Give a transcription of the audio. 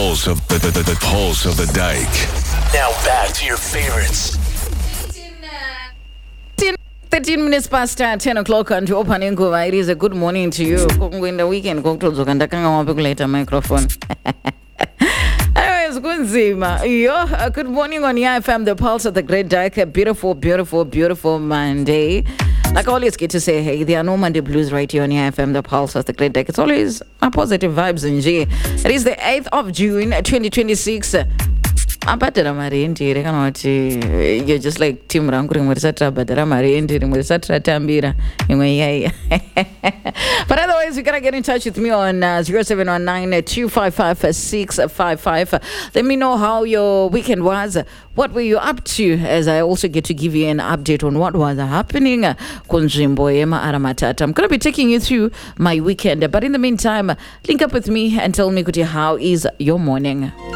pulse of the pulse of the dike. Now back to your favorites. 13 minutes past 10 o'clock and open Nguva. It is a good morning to you. In the weekend, go to Zokandaka microphone. Anyways, good morning on EFM, the pulse of the great dark. A beautiful, beautiful, beautiful Monday. Like I always get to say, hey, there are no Monday blues right here on EFM, the pulse of the great dark. It's always a positive vibes in G. It is the 8th of June, 2026. Abatera marindi rekanoti you're just like team rangu rimwerisatra batera marindi rimwerisatra tambira imwe. But otherwise you gotta get in touch with me on 0719-255-655. Let me know how your weekend was. What were you up to? As I also get to give you an update on what was happening kunzvimbo yema Aramatata. I'm gonna be taking you through my weekend, but in the meantime, link up with me and tell me how is your morning.